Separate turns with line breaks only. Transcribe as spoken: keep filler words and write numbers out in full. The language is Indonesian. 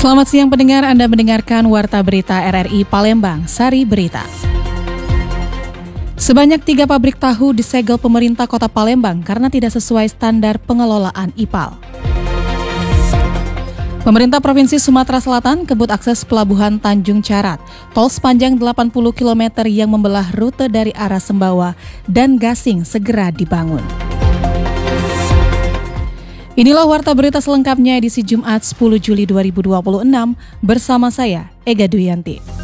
Selamat siang pendengar, Anda mendengarkan Warta Berita R R I Palembang, Sari Berita. Sebanyak tiga pabrik tahu disegel pemerintah Kota Palembang karena tidak sesuai standar pengelolaan I P A L. Pemerintah Provinsi Sumatera Selatan kebut akses Pelabuhan Tanjung Carat, tol sepanjang delapan puluh kilometer yang membelah rute dari arah Sembawa dan Gasing segera dibangun. Inilah Warta Berita selengkapnya edisi Jumat sepuluh Juli dua ribu dua puluh enam bersama saya, Ega Duyanti.